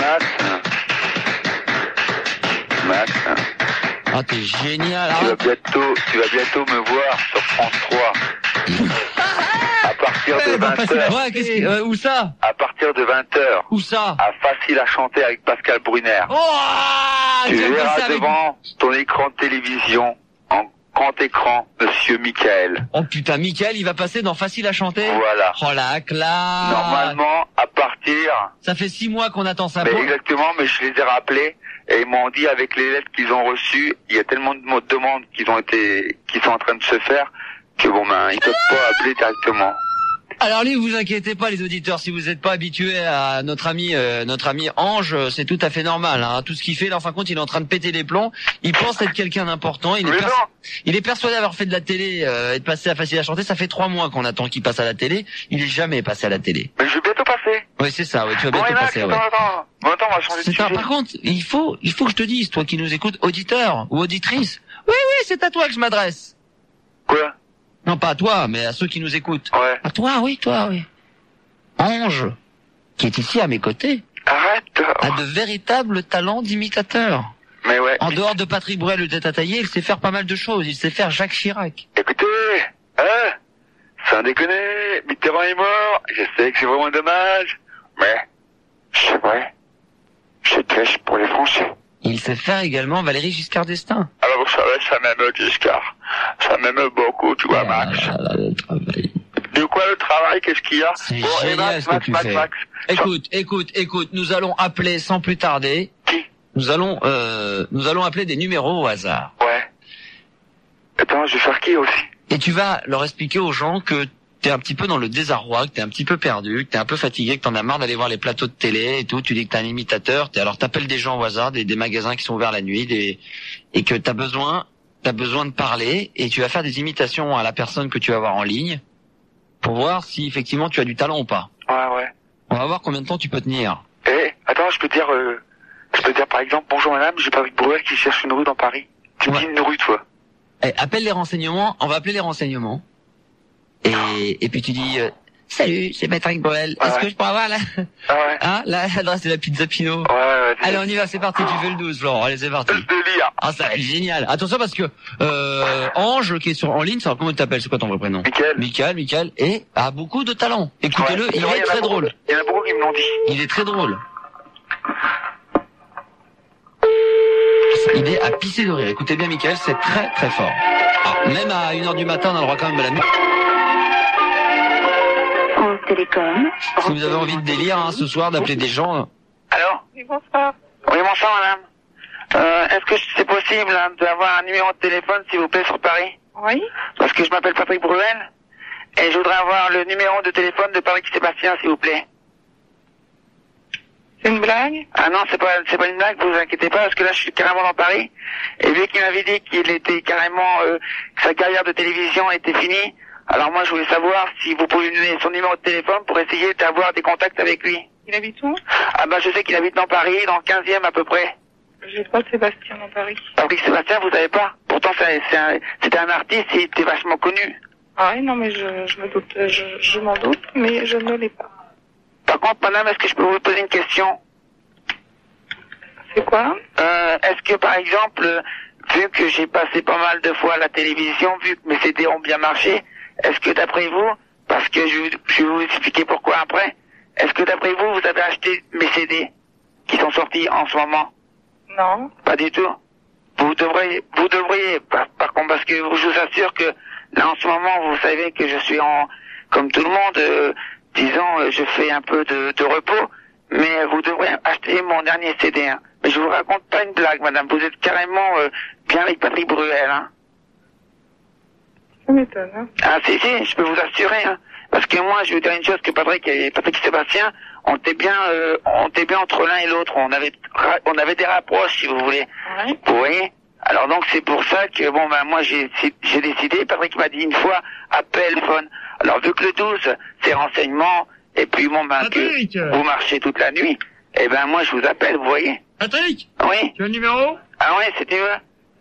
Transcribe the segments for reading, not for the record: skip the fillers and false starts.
Max. Ah, t'es génial. Tu vas bientôt me voir sur France 3. À partir de 20h. Ouais, où ça? À partir de 20h. Où ça? À Facile à chanter avec Pascal Brunner. Oh, tu verras devant ton écran de télévision, en grand écran, Monsieur Michael. Oh putain, Michael, il va passer dans Facile à chanter. Voilà. Oh la classe. Normalement, à partir... Ça fait 6 mois qu'on attend ça. Mais exactement, mais je les ai rappelés. Et ils m'ont dit, avec les lettres qu'ils ont reçues, il y a tellement de demandes qui sont en train de se faire, que bon ben, ils peuvent pas appeler directement. Alors lui, vous inquiétez pas les auditeurs, si vous n'êtes pas habitués à notre ami Ange, c'est tout à fait normal. Tout ce qu'il fait, là, en fin de compte, il est en train de péter les plombs. Il pense être quelqu'un d'important. Il est persuadé d'avoir fait de la télé et de passer à Facile à chanter. Ça fait 3 mois qu'on attend qu'il passe à la télé. Il est jamais passé à la télé. Mais je vais bientôt passer. Oui, c'est ça. Oui, tu vas bientôt passer. Attends, on va changer de sujet. Par contre, il faut que je te dise, toi qui nous écoutes, auditeur ou auditrice. Oui, c'est à toi que je m'adresse. Quoi? Non, pas à toi, mais à ceux qui nous écoutent. Ouais. À toi, oui. Ange, qui est ici à mes côtés, a de véritables talents d'imitateur. Mais ouais. En dehors de Patrick Bruel, le tête à tailler, il sait faire pas mal de choses. Il sait faire Jacques Chirac. Écoutez, sans déconner, Mitterrand est mort. Je sais que c'est vraiment dommage, mais c'est vrai. C'est triste pour les Français. Il sait faire également Valéry Giscard d'Estaing. Alors vous savez, ça m'aime Giscard. Ça m'aime beaucoup, tu vois, Max. Le travail. De quoi le travail, qu'est-ce qu'il y a? C'est génial ce que tu fais. Max. Écoute, nous allons appeler sans plus tarder. Qui? Nous allons appeler des numéros au hasard. Ouais. Attends, je vais faire qui aussi? Et tu vas leur expliquer aux gens que t'es un petit peu dans le désarroi, que t'es un petit peu perdu, que t'es un peu fatigué, que t'en as marre d'aller voir les plateaux de télé et tout. Tu dis que t'es un imitateur. Alors t'appelles des gens au hasard, des magasins qui sont ouverts la nuit, et que t'as besoin de parler, et tu vas faire des imitations à la personne que tu vas voir en ligne pour voir si effectivement tu as du talent ou pas. Ouais. On va voir combien de temps tu peux tenir. Attends, je peux dire par exemple, bonjour madame, j'ai Patrick Bruel qui cherche une rue dans Paris. Tu me dis une rue, toi. Appelle les renseignements, on va appeler les renseignements. Et puis tu dis, salut, c'est Patrick Bruel. Est-ce que je pourrais avoir l'adresse de la pizza Pinot? Ouais. Allez, on y va, c'est parti, tu fais le 12, Florent. Allez, c'est parti. Délire. Ah, ça va être génial. Attention parce que, Ange, qui est en ligne, ça, comment tu t'appelles? C'est quoi ton vrai prénom? Michael, et a beaucoup de talent. Écoutez-le, il est très drôle. Il y en a beaucoup qui me l'ont dit. Il est très drôle. Il est à pisser de rire. Écoutez bien, Michael, c'est très très fort. Même à 1h du matin, on a le droit quand même à la nuit. France Télécom. Si vous avez envie de délire, ce soir, d'appeler des gens. Allô? Oui, bonsoir. Oui, bonsoir, madame. Est-ce que c'est possible d'avoir un numéro de téléphone, s'il vous plaît, sur Paris? Oui. Parce que je m'appelle Patrick Bruel, et je voudrais avoir le numéro de téléphone de Patrick Sébastien, s'il vous plaît. C'est une blague? Ah non, c'est pas une blague, vous inquiétez pas, parce que là, je suis carrément dans Paris, et vu qu'il m'avait dit qu'il était carrément, que sa carrière de télévision était finie, alors moi, je voulais savoir si vous pouvez me donner son numéro de téléphone pour essayer d'avoir des contacts avec lui. Il habite où? Ah bah, je sais qu'il habite dans Paris, dans le 15e à peu près. J'ai pas Sébastien dans Paris. Patrick Sébastien, vous savez pas? Pourtant, c'était un artiste, il était vachement connu. Ah oui, non, mais je me doute, je m'en doute, mais je ne l'ai pas. Par contre, madame, est-ce que je peux vous poser une question? C'est quoi? Est-ce que, par exemple, vu que j'ai passé pas mal de fois à la télévision, vu que mes CD ont bien marché, est-ce que d'après vous, parce que je vais vous expliquer pourquoi après, est-ce que d'après vous, vous avez acheté mes CD qui sont sortis en ce moment? Non. Pas du tout. Vous devriez, par contre, parce que je vous assure que là, en ce moment, vous savez que je suis comme tout le monde, disons, je fais un peu de repos, mais vous devrez acheter mon dernier CD, hein. Mais je vous raconte pas une blague, madame, vous êtes carrément bien avec Patrick Bruel, hein. Ça m'étonne, hein. Ah, si, je peux vous assurer, hein. Parce que moi, je veux dire une chose, que Patrick et Sébastien, on était bien entre l'un et l'autre. On avait des rapproches, si vous voulez. Ouais. Vous voyez? Alors donc, c'est pour ça que, bon, ben, moi, j'ai décidé, Patrick m'a dit une fois, appelle le téléphone. Alors, vu que le 12, c'est renseignement, et puis, bon, ben, Patrick, que vous marchez toute la nuit, eh ben, moi, je vous appelle, vous voyez? Patrick, Oui? tu as le numéro? Ah ouais, c'est tu veux?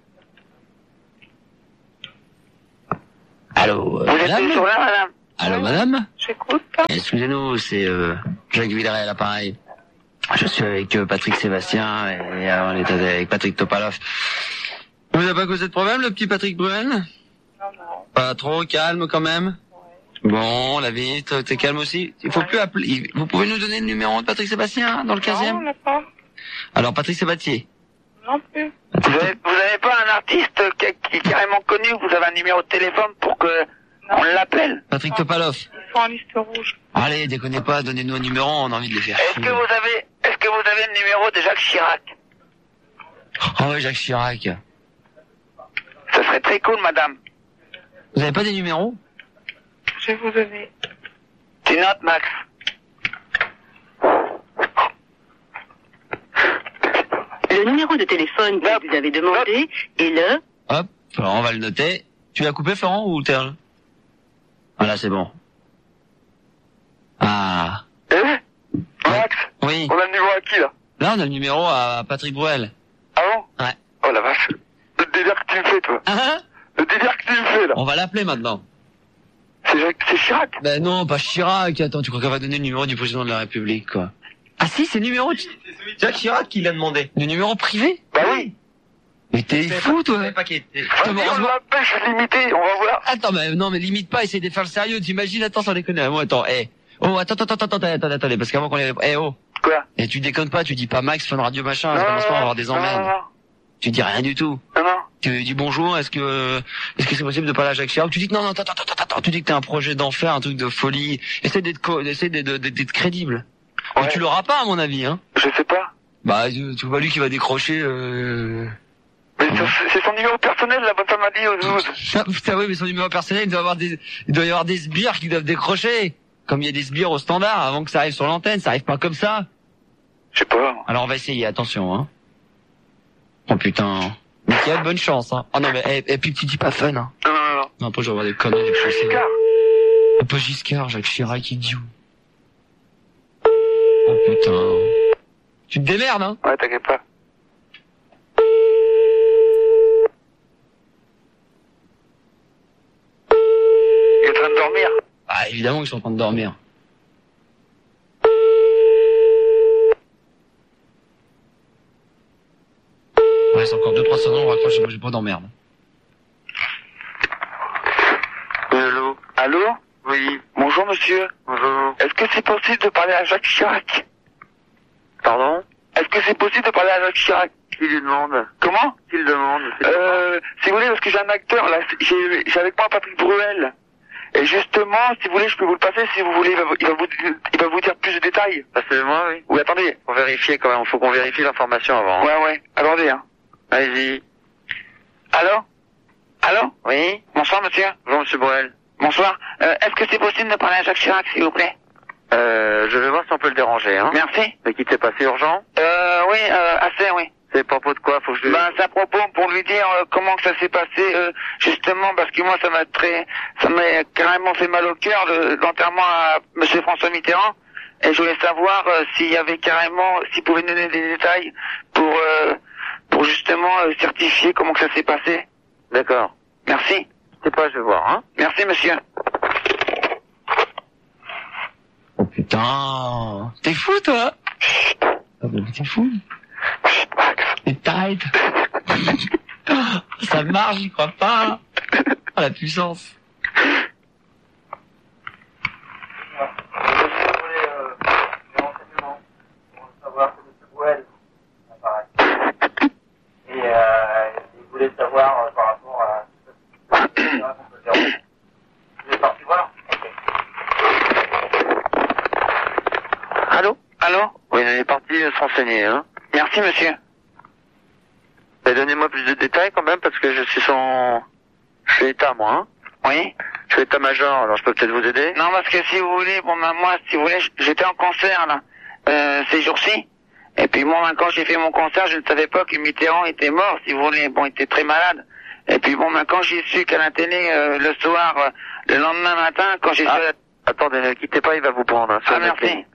Allô, Vous êtes madame? toujours là, madame? Allô, madame? J'écoute. Excusez-nous, c'est Jacques Villeray à l'appareil. Je suis avec Patrick Sébastien et on était avec Patrick Topalov. Vous n'avez pas causé de problème, le petit Patrick Bruel? Non. Pas trop, calme quand même? Ouais. Bon, la vie, t'es calme aussi? Il faut plus appeler. Vous pouvez nous donner le numéro de Patrick Sébastien dans le 15e? Non, on l'a pas. Alors, Patrick Sébastien. Non plus. Vous avez pas un artiste qui est carrément connu, vous avez un numéro de téléphone pour que on l'appelle? Patrick Topalov. Ils sont en liste rouge. Allez, déconnez pas, donnez-nous un numéro, on a envie de les faire. Est-ce que vous avez le numéro de Jacques Chirac? Oh ouais, Jacques Chirac. Ça serait très cool, madame. Vous avez pas des numéros? Je vais vous donner. Tu notes, Max? Le numéro de téléphone que vous avez demandé est le... Hop, alors on va le noter. Tu l'as coupé, Florent, ou t'es... Voilà, c'est bon. Ah. Max? Oui. On a le numéro à qui, là? Là, on a le numéro à Patrick Bruel. Ah bon? Ouais. Oh la vache. Le délire que tu me fais, toi. Hein? Le délire que tu me fais, là. On va l'appeler maintenant. C'est Chirac. Ben non, pas Chirac. Attends, tu crois qu'on va donner le numéro du président de la République, quoi? Ah si, c'est le numéro de... C'est celui de Jacques Chirac qui l'a demandé. Le numéro privé? Bah oui. Mais t'es fou, toi? Je savais pas qu'il était... Vas-y, on l'appelle, je suis limité, on va voir. Attends, mais non, mais limite pas, essaye de faire le sérieux. T'imagines? Attends, sans déconner. Moi, attends, Oh, attendez, parce qu'avant qu'on les... Quoi? Et tu déconnes pas, tu dis pas Max, Fun Radio, machin, ça commence pas à avoir des emmerdes. Non. Tu dis rien du tout. Non. Tu dis bonjour, est-ce que c'est possible de parler à Jacques Chirac? Tu dis que non, attends, tu dis que t'as un projet d'enfer, un truc de folie. Essaye d'être crédible. Ouais. Mais tu l'auras pas, à mon avis, hein. Je sais pas. Bah, tu vois lui qui va décrocher, Mais c'est son numéro personnel, la bonne femme m'a dit au 12. Ah, putain, oui, mais son numéro personnel, il doit y avoir des sbires qui doivent décrocher. Comme il y a des sbires au standard, avant que ça arrive sur l'antenne, ça arrive pas comme ça. Je sais pas. Alors on va essayer, attention, hein. Oh putain. Mickaël, bonne chance, hein. Oh non, mais, et puis tu dis pas fun, hein. Non. Non, après je vais avoir des conneries, des choses. Giscard. Pas Giscard, Jacques Chirac, idiot. Oh putain. Tu te démerdes, hein. Ouais, t'inquiète pas. Il est en train de dormir. Ah, évidemment qu'ils sont en train de dormir. Ouais, c'est encore 2-3 secondes, on raccroche, moi j'ai pas d'emmerde. Allô? Oui. Bonjour, monsieur. Bonjour. Est-ce que c'est possible de parler à Jacques Chirac? Pardon? Est-ce que c'est possible de parler à Jacques Chirac? Qui lui demande? Comment? Qui le demande? Si vous voulez, parce que j'ai un acteur, là, j'ai avec moi Patrick Bruel. Et justement, si vous voulez, je peux vous le passer, si vous voulez, il va vous dire plus de détails. Passez-moi, oui. Oui, attendez. Pour vérifier quand même, faut qu'on vérifie l'information avant. Hein. Ouais, attendez, hein. Allez-y. Allô? Oui? Bonsoir, monsieur. Bonjour, monsieur Bruel. Bonsoir. Est-ce que c'est possible de parler à Jacques Chirac, s'il vous plaît? Je vais voir si on peut le déranger, hein. Merci. Ne quittez pas, c'est urgent? Oui, assez, oui. C'est à propos de quoi? Faut que je... C'est à propos pour lui dire comment que ça s'est passé, justement, parce que moi, ça m'a carrément fait mal au cœur, l'enterrement à monsieur François Mitterrand. Et je voulais savoir s'il y avait carrément, s'il pouvait nous donner des détails pour justement certifier comment que ça s'est passé. D'accord. Merci. C'est pas, je vais voir, hein. Merci, monsieur. Oh putain. T'es fou, toi? Ah bah t'es fou. T'es tight. Ça marche, j'y crois pas. Oh, la puissance. Il voulait savoir par rapport à... Vous êtes parti voir? Allô? Oui, il est parti se renseigner, hein. Merci, monsieur. Donnez-moi plus de détails quand même, parce que je suis état, moi, hein. Oui? Je suis état-major, alors je peux peut-être vous aider? Non, parce que si vous voulez, moi, si vous voulez, j'étais en concert, là, ces jours-ci. Et puis, moi, quand j'ai fait mon concert, je ne savais pas que Mitterrand était mort, si vous voulez. Bon, il était très malade. Et puis, quand j'ai su qu'à la télé, le soir, le lendemain matin, quand j'ai su... Attendez, ne quittez pas, il va vous prendre, hein. Merci.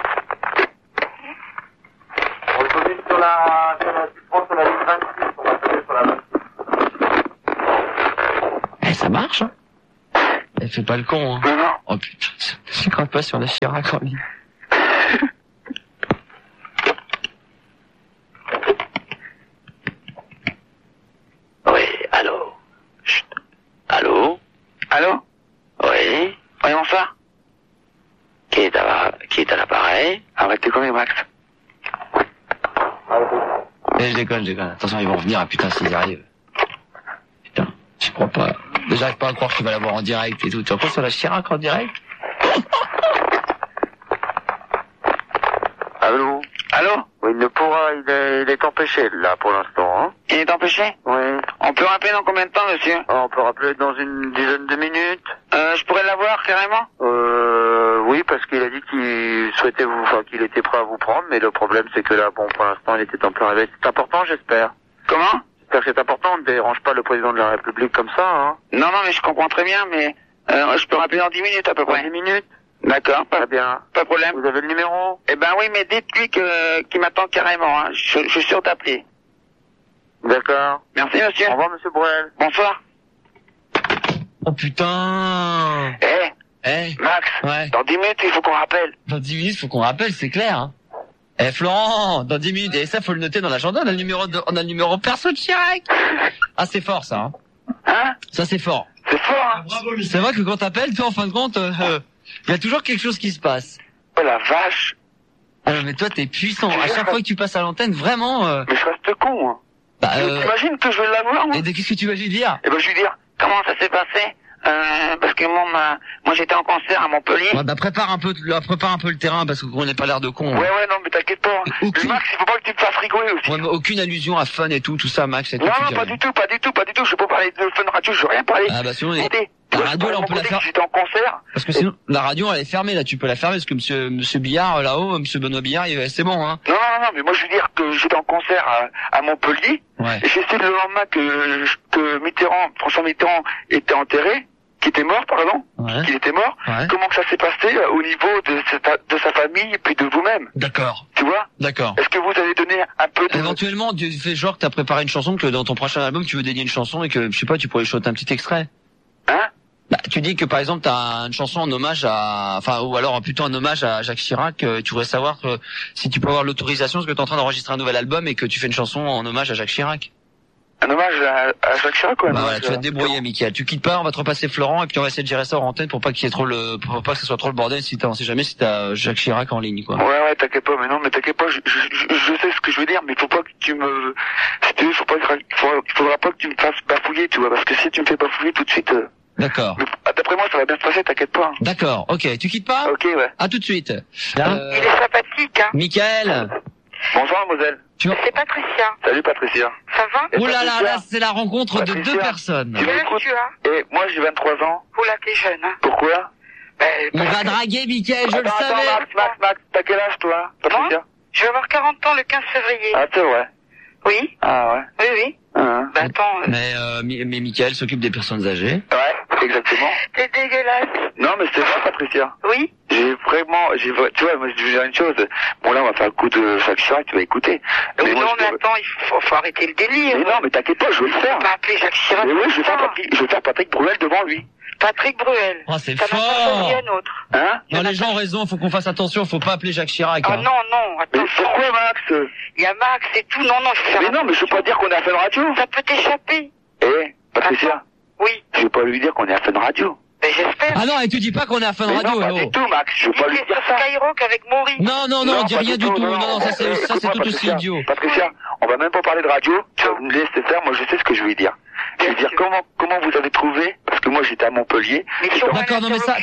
On est venu sur la ligne 26, on va passer sur la 26. Ça marche, hein. Elle fait pas le con, hein. Non. Oh putain, je crois pas sur la Chirac en ligne. Oui. Arrête tes conneries, Max. Je déconne. Attention, ils vont revenir, ah putain, s'ils arrivent. Putain, je crois pas. Déjà, j'arrive pas à croire que tu vas l'avoir en direct et tout. Tu vas pas sur la Chirac en direct? Allô? Allô? Oui, il ne pourra, il est empêché, là, pour l'instant, hein. Il est empêché? Oui. On peut rappeler dans combien de temps, monsieur? On peut rappeler dans une dizaine de minutes. Je pourrais l'avoir, carrément? Oui, parce qu'il a dit qu'il souhaitait qu'il était prêt à vous prendre, mais le problème, c'est que là, bon, pour l'instant, il était en plein réveil. C'est important, j'espère. Comment? J'espère que c'est important, on ne dérange pas le président de la République comme ça, hein. Non, mais je comprends très bien, mais je peux rappeler dans 10 minutes à peu près. 10 minutes? D'accord, Très bien. pas de problème. Vous avez le numéro? Eh ben oui, mais dites-lui qu'il m'attend carrément, hein. Je suis sûr d'appeler. D'accord. Merci, monsieur. Au revoir, monsieur Bruel. Bonsoir. Oh putain. Max. Ouais. Dans 10 minutes, il faut qu'on rappelle. Dans 10 minutes, faut qu'on rappelle, c'est clair, hein. Florent, dans 10 minutes, et ça, faut le noter dans l'agenda, on a le numéro perso de Chirac. Ah, c'est fort, ça, hein. Hein? Ça, c'est fort. C'est fort, hein? C'est vrai que quand t'appelles, toi, en fin de compte, il y a toujours quelque chose qui se passe. Oh la vache. Ah, mais toi, t'es puissant. À chaque fois que tu passes à l'antenne, vraiment, Mais je reste con, hein. T'imagines que je vais l'avoir, moi? Et qu'est-ce que tu vas lui dire? Eh ben, je vais lui dire, comment ça s'est passé? Parce que moi j'étais en concert à Montpellier. Ouais, bah prépare un peu le terrain parce qu'on n'a pas l'air de con. Ouais, non, mais t'inquiète pas. Mais Max, il faut pas que tu me fasses rigoler aussi. Ouais, mais aucune allusion à fun et tout ça, Max. Non, pas du tout. Je peux pas parler de fun radio, je veux rien parler. Ah bah sinon, la radio là on peut la faire. J'étais en concert. Parce que sinon la radio elle est fermée là, tu peux la fermer parce que monsieur Billard là-haut, monsieur Benoît Billard, c'est bon hein. Non, mais moi je veux dire que j'étais en concert à Montpellier. Ouais. Et j'ai su le lendemain que François Mitterrand était enterré. Qu'il était mort. Ouais. Comment que ça s'est passé au niveau de sa famille et puis de vous-même? D'accord. Tu vois? D'accord. Est-ce que vous avez donné un peu de... Éventuellement, tu fais genre que t'as préparé une chanson, que dans ton prochain album tu veux dédier une chanson et que, je sais pas, tu pourrais chanter un petit extrait. Hein? Bah, tu dis que par exemple t'as une chanson en hommage ou alors plutôt un hommage à Jacques Chirac, tu voudrais savoir si tu peux avoir l'autorisation parce que t'es en train d'enregistrer un nouvel album et que tu fais une chanson en hommage à Jacques Chirac. Un hommage à Jacques Chirac, quoi. Bah voilà, tu vas te débrouiller, Mickaël. Tu quittes pas, on va te repasser Florent et puis on va essayer de gérer ça en antenne pour pas qu'il y ait pour pas que ce soit trop le bordel on sait jamais si t'as Jacques Chirac en ligne, quoi. Ouais, t'inquiète pas, t'inquiète pas, je sais ce que je veux dire, mais faut pas que tu me, si tu veux, il faudra pas que tu me fasses bafouiller, tu vois, parce que si tu me fais bafouiller tout de suite, D'accord. D'après moi, ça va bien se passer, t'inquiète pas. D'accord, ok. Tu quittes pas? Ok, ouais. À tout de suite. Il est sympathique, hein. Mickaël. Bonsoir, mademoiselle. C'est Patricia. Salut, Patricia. Ça va? Oh là là, c'est la rencontre de deux personnes. Tu m'écoutes? Et moi, j'ai 23 ans. Oula, t'es jeune, hein. Pourquoi? Il va draguer, Mickaël, je le savais. Max, t'as quel âge, toi, Patricia? Je vais avoir 40 ans le 15 février. Ah, c'est vrai. Oui. Ah, ouais. Oui. Bah, attends. Mais Mickaël s'occupe des personnes âgées. Ouais, exactement. T'es dégueulasse. Non, mais c'est vrai, Patricia. Oui. Tu vois, moi, je vais dire une chose. Bon, là, on va faire le coup de Jacques Chirac, tu vas écouter. Mais attends, il faut arrêter le délire. Mais non, mais t'inquiète pas, je vais le faire. On va appeler Jacques Chirac. Mais oui, je vais faire Patrick Bruel devant lui. Patrick Bruel. Oh, c'est ça fort. un autre. Hein? Non, les gens ont raison, faut qu'on fasse attention, faut pas appeler Jacques Chirac. Ah hein. non, Mais attention. pourquoi, Max? Il y a Max et tout, non, je vais faire Mais non, mais je veux pas dire qu'on est à Fun Radio. Ça peut t'échapper. Patricia. Oui. Je veux pas lui dire qu'on est à Fun Radio. Mais j'espère. Ah non, et tu dis pas qu'on est à Fun Mais Radio, non, pas du tout, Max. Je veux pas lui dire ça. Skyrock avec Maury. Non, on dit rien du tout. Non, ça c'est tout aussi idiot. Patricia, on va même pas parler de radio. Tu vas me laisser faire. Moi, je sais ce que je vais lui dire. Je vais dire comment vous avez trouvé, parce que moi j'étais à Montpellier. D'accord, non mais ça,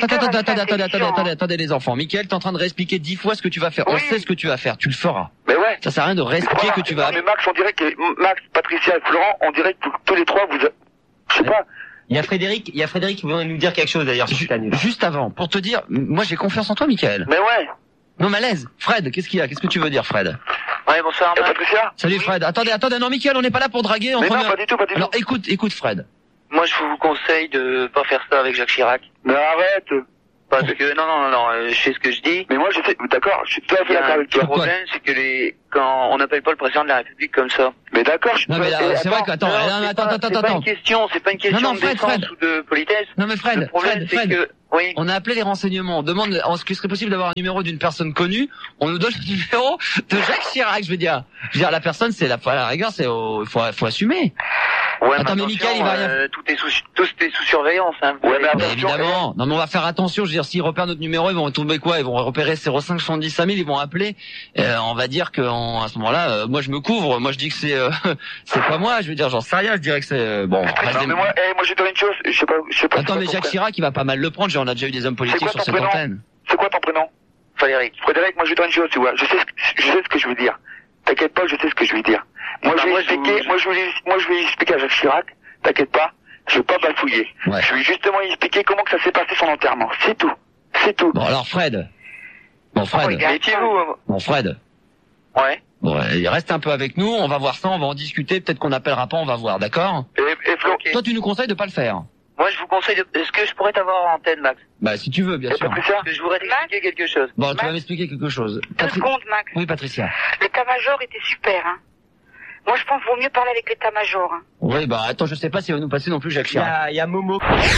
attendez les enfants. Mickaël, t'es en train de réexpliquer 10 fois ce que tu vas faire. On sait ce que tu vas faire, tu le feras. Mais ouais. Ça sert à rien de réexpliquer que tu vas... Mais Max, on dirait que Max, Patricia et Florent, on dirait que tous les trois, je sais pas. Il y a Frédéric qui veut nous dire quelque chose d'ailleurs. Juste avant, pour te dire, moi j'ai confiance en toi, Mickaël. Mais ouais. Non, malaise. Fred, qu'est-ce qu'il y a? Qu'est-ce que tu veux dire, Fred? Ouais, bonsoir, Patricia. Salut, Fred. Attendez, non, Mickaël, on n'est pas là pour draguer. Mais non, pas du tout. Alors, écoute, Fred. Moi, je vous conseille de pas faire ça avec Jacques Chirac. Mais arrête. Parce que non, je sais ce que je dis. Mais moi, je sais, d'accord, je suis tout à fait d'accord avec toi. Le problème, c'est que quand on n'appelle pas le président de la République comme ça. Mais d'accord, je suis Non, mais là, c'est vrai qu'attends. C'est pas une question Non, de Fred, défense ou de politesse. Non, mais Fred, le problème, c'est que, oui. On a appelé les renseignements. On demande ce qu'il serait possible d'avoir un numéro d'une personne connue. On nous donne le numéro de Jacques Chirac, je veux dire. La personne, c'est à la rigueur, faut assumer. Ouais, Attends, mais Mickaël, il va rien. tout est sous surveillance, hein. Ouais, mais Mais attention. évidemment. Non, mais on va faire attention. Je veux dire, s'ils repèrent notre numéro, ils vont tomber quoi? Ils vont repérer 05 70 5000, ils vont appeler. On va dire à ce moment-là, moi je me couvre. Moi je dis que c'est c'est pas moi. Je veux dire, j'en sais rien. Je dirais que c'est bon. Non, mais moi, moi, je vais te dire une chose. Je sais pas. Attends, mais Jacques Chirac, il va pas mal le prendre. On a déjà eu des hommes politiques quoi sur ton cette prénom antenne. C'est quoi ton prénom? Frédéric. Frédéric, moi je vais te dire une chose, tu vois. Je sais ce que je veux dire. T'inquiète pas, je sais ce que je veux dire. Moi, je vais expliquer à Jacques Chirac. T'inquiète pas, je vais pas bafouiller. Ouais. Je vais justement expliquer comment que ça s'est passé son enterrement. C'est tout. C'est tout. Bon, alors Fred. Bon, Fred. Méfiez-vous. Bon, Fred. Ouais. Bon, il reste un peu avec nous. On va voir ça. On va en discuter. Peut-être qu'on n'appellera pas. On va voir. D'accord? Et Flo, Ok. Toi, tu nous conseilles de pas le faire. Moi, je vous conseille est-ce que je pourrais t'avoir en antenne, Max? Bah, si tu veux, bien et sûr. Patricia, Parce que je voudrais t'expliquer quelque chose. Bon, tu vas m'expliquer quelque chose. 2 secondes, Max. Oui, Patricia. L'état-major était super, hein. Moi, je pense qu'il vaut mieux parler avec l'état-major, hein. Oui, bah attends, je sais pas s'il va nous passer non plus Jacques Chirac. Il y a Momo.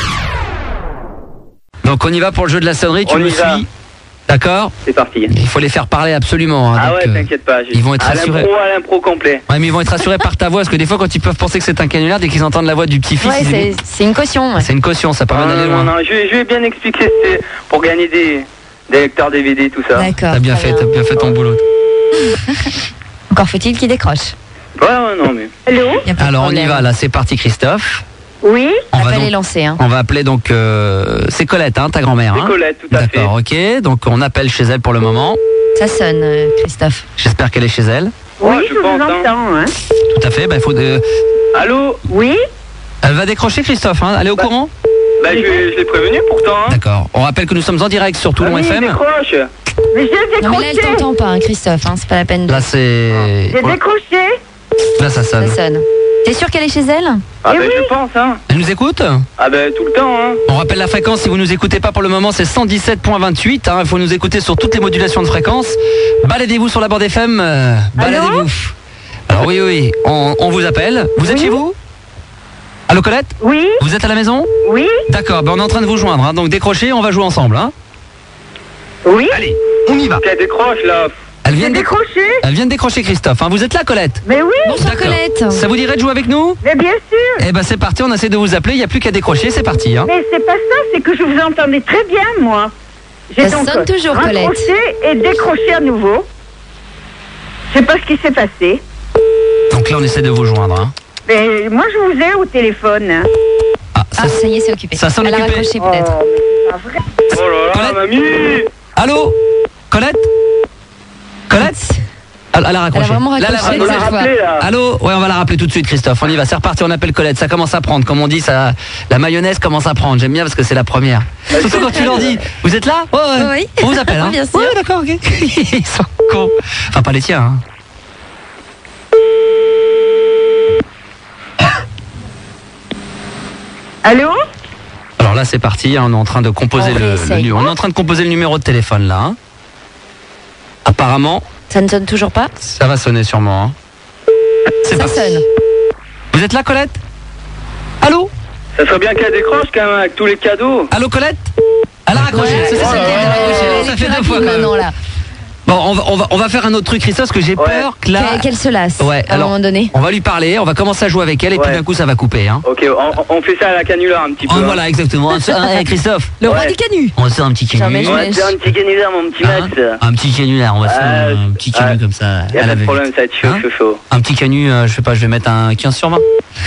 Donc on y va pour le jeu de la sonnerie, tu On me y va. suis. D'accord? C'est parti. Il faut les faire parler absolument. Hein, Ah donc, ouais, t'inquiète pas. ils vont être rassurés. À l'impro complet. Ouais, mais ils vont être rassurés par ta voix, parce que des fois quand ils peuvent penser que c'est un canular, dès qu'ils entendent la voix du petit-fils, Ouais, ils disent, c'est une caution. Ouais. c'est une caution, ça permet d'aller loin. Non, je vais bien expliquer. C'est pour gagner des lecteurs DVD, tout ça. D'accord. T'as bien fait ton boulot. Encore faut-il qu'il décroche. Ouais, non, mais. Allô? Y a pas de Alors on y problème. va, là c'est parti Christophe. Oui? On va L'appel donc- est lancé. Hein. On va appeler donc c'est Colette, hein, ta grand-mère. C'est Hein. Colette, tout à fait. D'accord, ok. Donc on appelle chez elle pour le moment. Ça sonne, Christophe. J'espère qu'elle est chez elle. Ouais, je pense, hein. entends, hein. Tout à fait. Bah, il faut Allô? Oui? Elle va décrocher Christophe. Hein. Elle est au courant? Bah, je l'ai prévenu pourtant. Hein. D'accord. On rappelle que nous sommes en direct sur Toulon Ah oui, FM. décroche. Mais j'ai Non, mais là, elle t'entend pas, hein, Christophe. Hein, c'est pas la peine de. Là c'est. décroché. Là ça sonne. Ça sonne. T'es sûr qu'elle est chez elle? Ah, bah, je pense, hein. Elle nous écoute? Ah, bah, tout le temps, hein. On rappelle la fréquence, si vous nous écoutez pas pour le moment, c'est 117.28. Hein, il faut nous écouter sur toutes les modulations de fréquence. Baladez-vous sur la bande FM. Baladez-vous. Alors oui, on vous appelle. Vous êtes chez vous? Allô Colette? Oui? Vous êtes à la maison? Oui? D'accord, ben on est en train de vous joindre. Hein, donc décrochez, on va jouer ensemble. Hein. Oui? Allez, on y va. Qu'elle décroche, là. Elle vient, de Décroché? elle vient de décrocher Christophe. Hein. Vous êtes là Colette? Mais oui? Bonsoir D'accord. Colette. Ça vous dirait de jouer avec nous? Mais bien sûr. Eh ben c'est parti, on essaie de vous appeler, il n'y a plus qu'à décrocher, c'est parti. Hein. Mais c'est pas ça, c'est que je vous entendais très bien, moi. J'ai Ça donc sonne toujours, Colette. raccroché et décroché à nouveau. Je sais pas ce qui s'est passé. Donc là on essaie de vous joindre. Hein. Mais moi, je vous ai au téléphone. Hein. Ah, Ah, ça y est, c'est occupé. ça sonne Elle a occupé. raccroché peut-être. Oh, mais c'est pas vrai. Oh là là, Colette mamie. Allô Colette? Colette? Elle a raccroché. Elle a vraiment Là, raccroché. On l'a rappelé, là. Allô? Ouais, on va la rappeler tout de suite, Christophe. On y va, c'est reparti, on appelle Colette. Ça commence à prendre, comme on dit, ça, la mayonnaise commence à prendre. J'aime bien parce que c'est la première. Surtout quand tu leur dis, vous êtes là? Ouais, ouais. Oui. On vous appelle, hein? Bien sûr. Ouais, d'accord, ok. Ils sont cons. Enfin, pas les tiens, hein. Allô? Alors là, c'est parti, hein, on est en train de composer On le réessaye. on est en train de composer le numéro de téléphone, là. Hein. Apparemment, Ça ne sonne toujours pas? ça va sonner sûrement. Hein. C'est Ça parti. sonne. Vous êtes là, Colette? Allô? Ça serait bien qu'elle décroche, quand même, avec tous les cadeaux. Allô, Colette? Elle a raccroché. Ouais, C'est ça, elle elle a raccroché. est Ça plus fait deux rapide fois, quand même. maintenant là. Bon, on va faire un autre truc, Christophe, parce que j'ai peur que là... Qu'elle se lasse. Ouais, à un alors, moment donné. on va lui parler, on va commencer à jouer avec elle, et puis Ouais. d'un coup, ça va couper. Hein. Ok, on fait ça à la canular un petit peu. Oh, hein. voilà, exactement. Christophe, Le roi Ouais. des canus. on sort un petit J'en mets canu. une. Ouais, c'est un petit canular, mon petit Hein Max. Un petit canular, on va se faire un petit canu ouais. comme ça. Y'a à pas la de problème, va-vite. ça va être chaud, Hein chaud. Un petit canu, je sais pas, je vais mettre un 15 sur 20.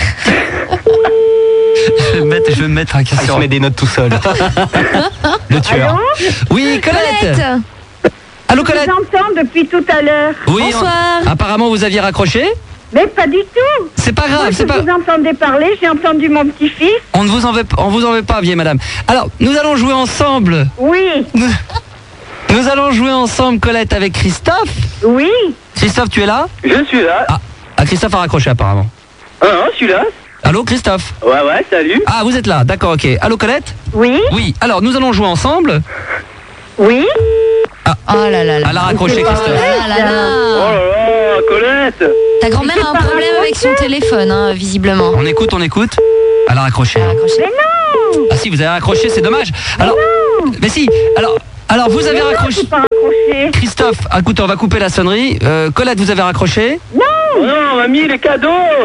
Je vais mettre un 15 sur 20. des notes tout seul. Le tueur. Oui, Colette. Colette. Allô, Je Colette. vous entends depuis tout à l'heure. Oui, Bonsoir. apparemment, vous aviez raccroché. Mais pas du tout. C'est pas Moi, grave, je c'est pas... vous entendais parler, j'ai entendu mon petit-fils. On vous en veut pas, vieille madame. Alors, nous allons jouer ensemble. Oui, Nous allons jouer ensemble, Colette, avec Christophe. oui. Christophe, tu es là? Je suis là. Ah, Christophe a raccroché apparemment. Ah non, je suis là. Allô, Christophe? Ouais, salut. Ah, vous êtes là, d'accord, ok. Allô, Colette? Oui, Oui, alors nous allons jouer ensemble. oui. Oh là là là. Elle a raccroché, C'est pas Christophe. vrai. Ah là Oh là. là là, Colette. Ta grand-mère a un pas problème avec son téléphone, hein, visiblement. On écoute. Elle a raccroché. Elle a raccroché. Ah si, vous avez raccroché, c'est dommage. Alors, mais si, alors vous avez raccroché. J'ai pas raccroché. Christophe, écoutez, on va couper la sonnerie. Colette, vous avez raccroché? Oh non, mamie, les cadeaux. Oh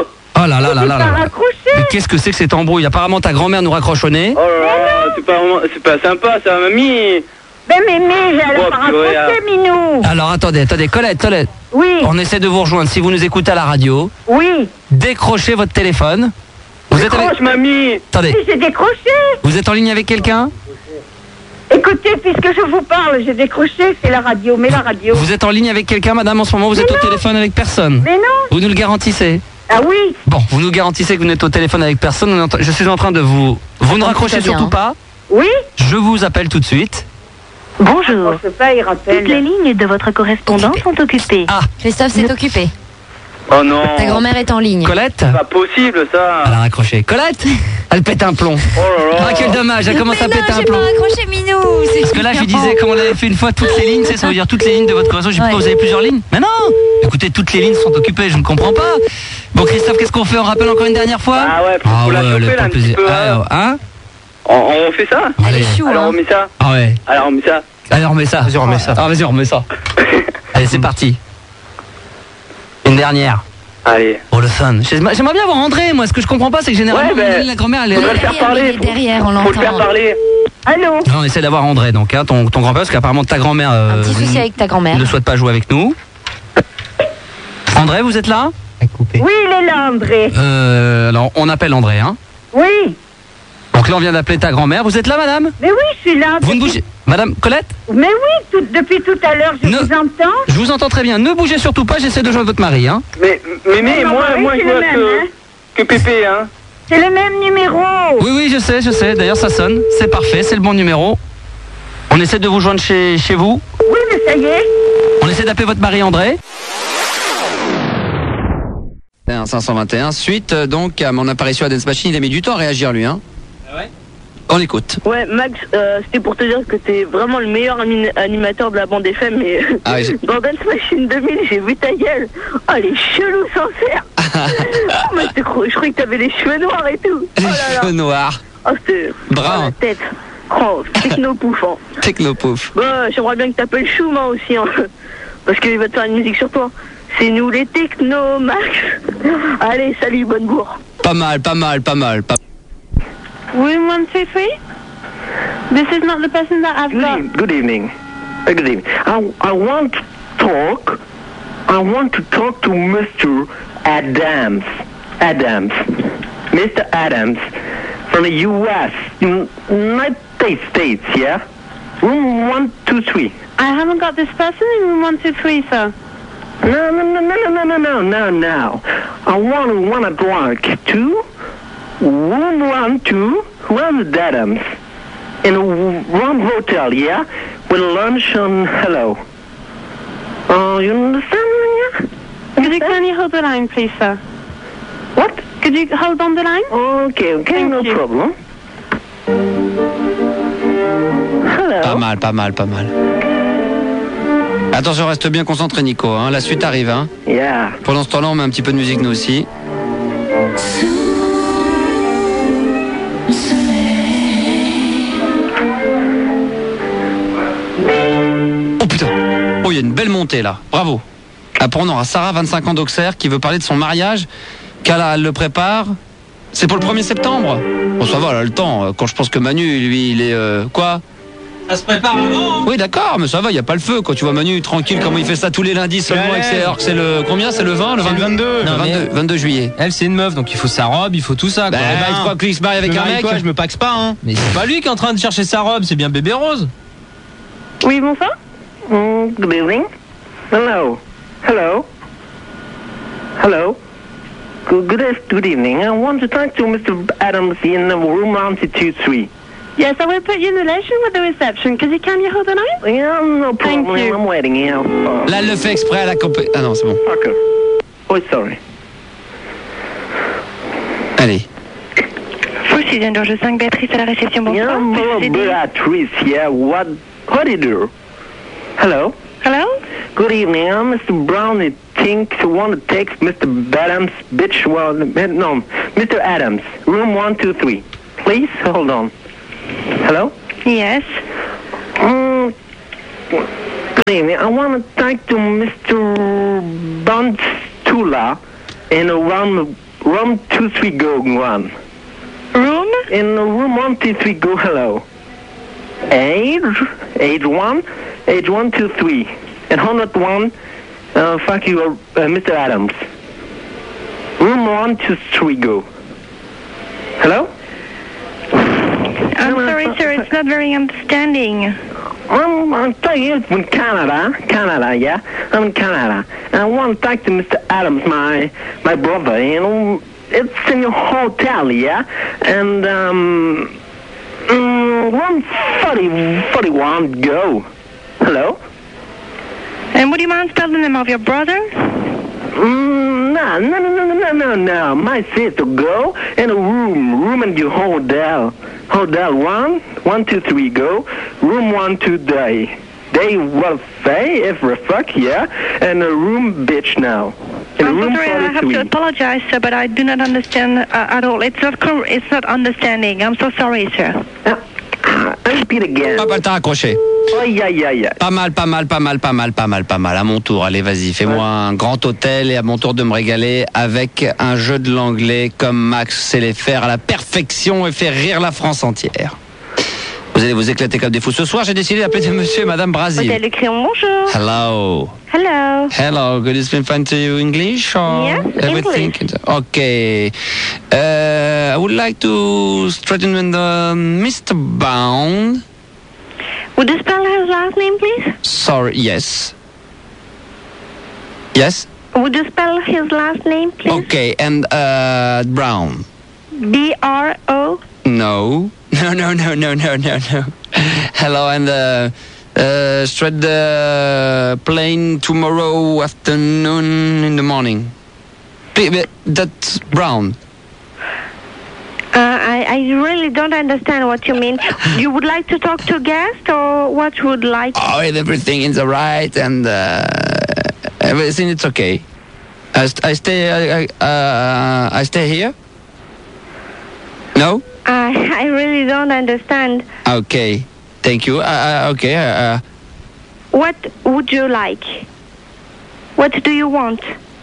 Oh là là là là là. Mais qu'est-ce que c'est que cette embrouille? Apparemment ta grand-mère nous raccroche au nez. Oh là là, c'est pas sympa ça, mamie. Ben mémé, elle a pas raccroché, Minou. Alors attendez, Colette. Oui. On essaie de vous rejoindre. Si vous nous écoutez à la radio, Oui. décrochez votre téléphone. Vous êtes Décroche, mamie. Attendez, J'ai décroché. vous êtes en ligne avec quelqu'un? Écoutez, puisque je vous parle, j'ai décroché, c'est la radio, mais la radio. Vous êtes en ligne avec quelqu'un, madame? En ce moment, vous êtes au téléphone avec personne. Mais non. Vous nous le garantissez? Ah oui. Bon, vous nous garantissez que vous n'êtes au téléphone avec personne. Je suis en train de vous... Vous ne raccrochez surtout pas. Oui. Je vous appelle tout de suite. Bonjour. Je sais pas, il rappelle. Toutes les lignes de votre correspondant sont occupées. Ah, Christophe s'est occupé. Oh non. Ta grand-mère est en ligne. Colette? C'est pas possible ça. Elle a raccroché. Colette? Elle pète un plomb. Oh là là. Ah, quel dommage, elle commence à péter un j'ai plomb. pas raccroché, Minou. Parce que là, je lui disais, comme on l'avait fait une fois, toutes les lignes, ça veut dire toutes les lignes de votre conversation. J'ai dit, pourquoi vous avez plusieurs lignes? Mais non! Écoutez, toutes les lignes sont occupées, je ne comprends pas. Bon, Christophe, qu'est-ce qu'on fait? On rappelle encore une dernière fois? Ah ouais, faut la chauffer là un petit peu. Hein? On fait ça? Elle est chou, Alors hein. on met ça. Ah ouais. Alors on met ça. Allez, on remet ça. Vas-y, on remet ça. Ah, vas-y, on remet ça. Allez, c'est parti. Une dernière. Allez. Oh, le fun. J'aimerais bien voir André, moi. Ce que je comprends pas, c'est que généralement, la grand-mère, elle est... Faudrait le faire parler. Il est derrière, on Faut le faire l'entend. parler. Allô? Non, on essaie d'avoir André, donc, hein, ton grand-père, parce qu'apparemment, ta grand-mère... Un petit souci avec ta grand-mère. ne souhaite pas jouer avec nous. André, vous êtes là? Oui, il est là, André. Alors, on appelle André, hein. Oui. Donc là, on vient d'appeler ta grand-mère. Vous êtes là, madame? Mais oui, je suis là. Vous ne bougez... Madame Colette? Mais oui, depuis tout à l'heure, je vous entends. Je vous entends très bien. Ne bougez surtout pas, j'essaie de joindre votre mari, hein. Mais moi je vois que Pépé, hein. C'est le même numéro. Oui, je sais. D'ailleurs, ça sonne. C'est parfait, c'est le bon numéro. On essaie de vous joindre chez vous. Oui, mais ça y est. On essaie d'appeler votre mari André. 521. Suite donc à mon apparition à Dance Machine, il a mis du temps à réagir lui, hein. Ah ouais. On l'écoute. Ouais, Max, c'était pour te dire que t'es vraiment le meilleur animateur de la bande FM, mais dans Dance Machine 2000, j'ai vu ta gueule. Oh, elle est chelou, sincère. Oh, mais je croyais que t'avais les cheveux noirs et tout. Les cheveux noirs. Oh, c'était... Brun. Oh, la tête. Oh, techno-pouf, hein. Techno-pouf. Bah, j'aimerais bien que t'appelles Chou, moi aussi, hein. Parce qu'il va te faire une musique sur toi. C'est nous les techno, Max. Allez, salut, bonne bourre. Pas mal. Room 123? This is not the person that I've got. Good evening. Good evening. I want to talk. I want to talk to Mr. Adams. Mr. Adams from the U.S. United States, yeah? Room 123. I haven't got this person in room 123, sir. No. I want to talk to room 122, Ronald Adams, in one hotel, yeah? With lunch on hello. Oh, you understand me? Could you kindly hold the line, please, sir? What? Could you hold on the line? Okay, Thank no you. problem. Hello. Pas mal. Attention, reste bien concentré, Nico, hein. La suite arrive, hein. Yeah. Pendant ce temps-là, on met un petit peu de musique, nous aussi. Oh putain. Oh, il y a une belle montée là. Bravo. Après, on aura Sarah, 25 ans d'Auxerre, qui veut parler de son mariage. Elle le prépare. C'est pour le 1er septembre. Bon, ça va, elle a le temps. Quand je pense que Manu, lui, il est... quoi? Ça se prépare avant. Oui, d'accord, mais ça va, il n'y a pas le feu. Quand tu vois Manu tranquille, comment il fait ça tous les lundis seulement, alors que c'est le... Combien? C'est le 20? Le 22. Non, 22 juillet. Elle, c'est une meuf, donc il faut sa robe, il faut tout ça. Quoi. Il croit qu'il se marie avec un mec. Toi, je me paxe pas, hein. Mais c'est pas lui qui est en train de chercher sa robe, c'est bien bébé Rose. Oui, bonsoir. Good evening. Hello. Good evening. I want to talk to Mr. Adams in room 123. Yes, I will put you in relation with the reception. Could you kindly hold the line? Yeah, no problem. Thank you. I'm waiting here. Là, elle le fait exprès à la compé... Ah non, c'est bon. Okay. Oh, sorry. Allez. Fouille, Georges 5, Béatrice à la réception, bonsoir. Yeah, Beatrice, yeah. What do you do? Hello? Good evening. I'm Mr. Brown. I think you want to take Mr. Adams, bitch. Well, no, Mr. Adams, room 123. Please hold on. Hello? Yes. Good evening. I want to talk to Mr. Bantula in room room 2, 3, go, one. Room? In room 1, 2, 3, go, hello. Age 1, 2, 3. And 101, fuck you, Mr. Adams. Room 1, 2, 3, go. Hello? I'm sorry, sir, it's not very understanding. I'm talking from Canada, yeah? I'm in Canada. And I want to talk to Mr. Adams, my brother, you know? It's in your hotel, yeah? And, 141, go. Hello? And would you mind spelling the name of your brother? No. My sister, go in a room in your hotel. Hotel 1, 2, 3, go. Room 1, 2, day. They will say every fuck, yeah? And a room, bitch, now. In I'm room sorry, I have to apologize, sir, but I do not understand at all. It's not understanding. I'm so sorry, sir. Repeat again. Pas le temps accroché. Aïe, aïe, aïe. Pas mal. À mon tour, allez, vas-y, fais-moi un grand hôtel et à mon tour de me régaler avec un jeu de l'anglais comme Max sait les faire à la perfection et faire rire la France entière. Vous allez vous éclater comme des fous. Ce soir, j'ai décidé d'appeler monsieur et madame Brasil. Hôtel Le Crayon, bonjour. Hello. Good evening, fine to you English or yes, everything? English. Okay. I would like to straighten with Mr. Brown. Would you spell his last name, please? Sorry, yes. Yes? Would you spell his last name, please? Okay, and Brown. B-R-O? No. Hello, and straight the plane tomorrow afternoon in the morning. That's Brown. I really don't understand what you mean. You would like to talk to a guest, or what would like? Oh, everything is alright, and everything is okay. I stay here. No. I really don't understand. Okay, thank you. Okay. What would you like? What do you want?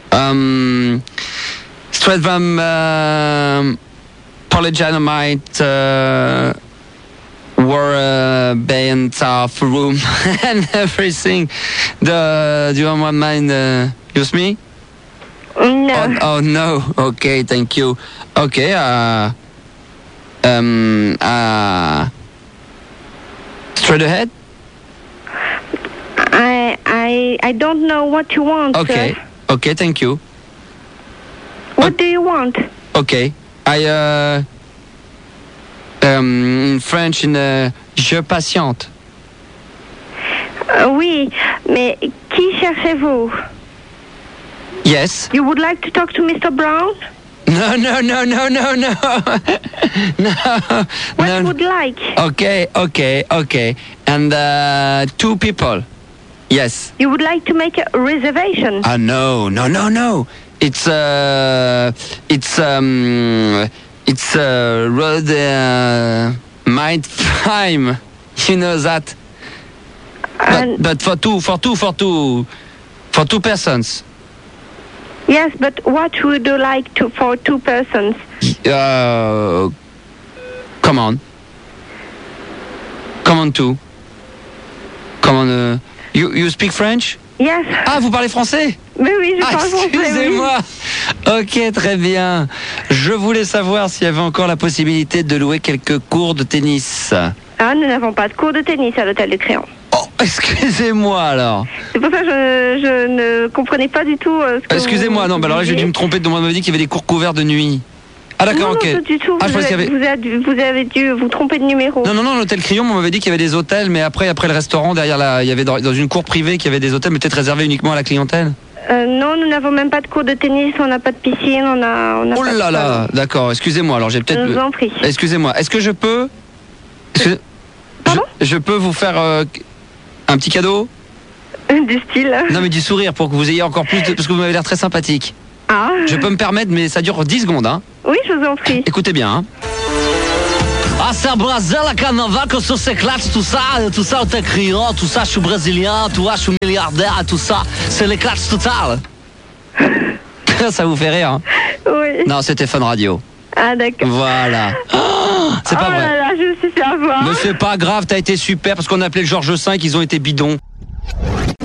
Straight from Polygynamite were band of room and everything. Do you want mind use me? No. Oh no. Okay, thank you. Okay. Straight ahead. I don't know what you want. Okay. Sir. Okay, thank you. What do you want? Okay. In French, je patiente. Oui, mais qui cherchez-vous? Yes. You would like to talk to Mr. Brown? No. What would like? Okay. And 2 people. Yes. You would like to make a reservation? No. It's road mind time. You know that. But for two persons. Yes, but what would you like for 2 persons? Come on, 2. Come on. You speak French? Yes. Ah, vous parlez français? Mais oui, je parle français. Excusez-moi. Ok, très bien. Je voulais savoir s'il y avait encore la possibilité de louer quelques cours de tennis. Ah, nous n'avons pas de cours de tennis à l'hôtel du Crayon. Oh, excusez-moi alors. C'est pour ça que je ne comprenais pas du tout ce que excusez-moi, non, bah alors là j'ai dû me tromper. On m'avait dit qu'il y avait des cours couverts de nuit. Ah d'accord, non, ok. Non, pas du tout. Vous avez dû vous tromper de numéro. Non, l'hôtel Crayon, on m'avait dit qu'il y avait des hôtels, mais après le restaurant, derrière il y avait dans une cour privée qu'il y avait des hôtels, mais peut-être réservés uniquement à la clientèle. Non, nous n'avons même pas de cours de tennis, on n'a pas de piscine, on a oh là là, d'accord, excusez-moi, alors j'ai peut-être... Je vous en prie. Excusez-moi, est-ce que je peux... Pardon ? Je peux vous faire un petit cadeau ? Du style. Non mais du sourire, pour que vous ayez encore plus de... Parce que vous m'avez l'air très sympathique. Ah. Je peux me permettre, mais ça dure 10 secondes, hein. Oui, je vous en prie. Écoutez bien, hein. Ah, c'est à Brasil, à carnaval, que ça s'éclate, tout ça, on t'écrira, tout ça, je suis brésilien, tu vois, je suis milliardaire, tout ça, c'est l'éclate totale. Ça vous fait rire, hein? Oui. Non, c'était Fun Radio. Ah, d'accord. Voilà. Oh, c'est pas vrai. Oh là là, je me suis fait avoir. Mais c'est pas grave, t'as été super parce qu'on a appelé le Georges V, ils ont été bidons.